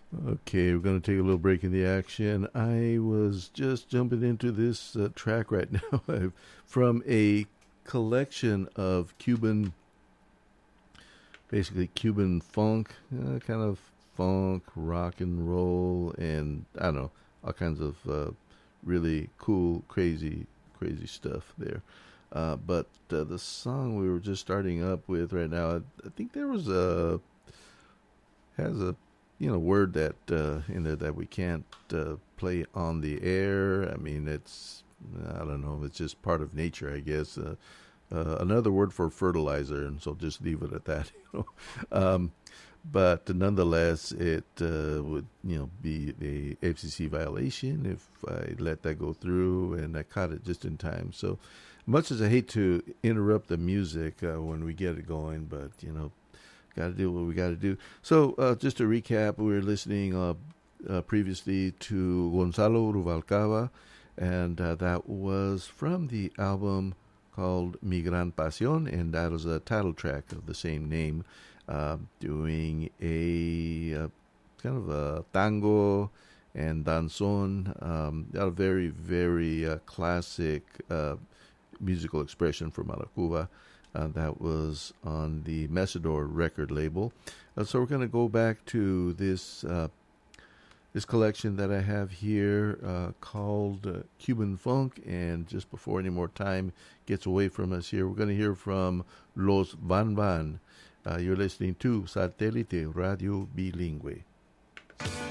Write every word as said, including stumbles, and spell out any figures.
Okay, we're going to take a little break in the action. I was just jumping into this uh, track right now from a collection of Cuban, basically Cuban funk, uh, kind of funk, rock and roll, and I don't know, all kinds of uh, really cool, crazy, crazy stuff there. Uh, but uh, the song we were just starting up with right now, I, I think there was a has a you know word that uh, in there that we can't uh, play on the air. I mean, it's I don't know. It's just part of nature, I guess. Uh, uh, another word for fertilizer, and so just leave it at that. You know, um, but nonetheless, it uh, would you know be a F C C violation if I let that go through, and I caught it just in time. So much as I hate to interrupt the music uh, when we get it going, but you know got to do what we got to do. So, uh, just to recap, we were listening uh, uh, previously to Gonzalo Rubalcaba, and uh, that was from the album called Mi Gran Pasión, and that was a title track of the same name, uh, doing a uh, kind of a tango and danzón, um, a very, very uh, classic uh, musical expression from out of Cuba. Uh, that was on the Mesidor record label. Uh, so we're going to go back to this uh, this collection that I have here uh, called uh, Cuban Funk. And just before any more time gets away from us here, we're going to hear from Los Van Van. Uh, you're listening to Satélite Radio Bilingüe.